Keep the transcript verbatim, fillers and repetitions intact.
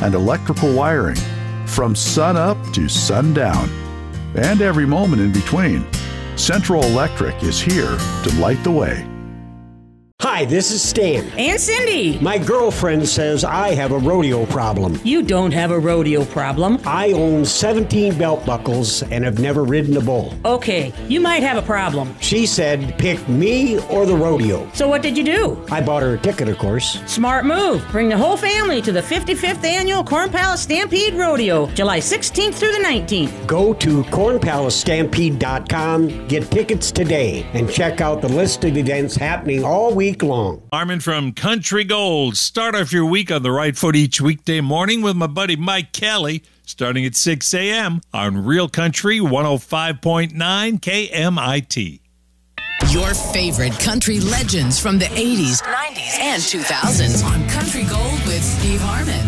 and electrical wiring, from sun up to sundown, and every moment in between. Central Electric is here to light the way. Hi, this is Stan. And Cindy. My girlfriend says I have a rodeo problem. You don't have a rodeo problem. I own seventeen belt buckles and have never ridden a bull. Okay, you might have a problem. She said pick me or the rodeo. So what did you do? I bought her a ticket, of course. Smart move. Bring the whole family to the fifty-fifth Annual Corn Palace Stampede Rodeo, July sixteenth through the nineteenth. Go to corn palace stampede dot com, get tickets today, and check out the list of events happening all week long. Armin from Country Gold. Start off your week on the right foot each weekday morning with my buddy Mike Kelly, starting at six a.m. on Real Country one oh five point nine K M I T. Your favorite country legends from the eighties, nineties, and two thousands on Country Gold with Steve Harmon.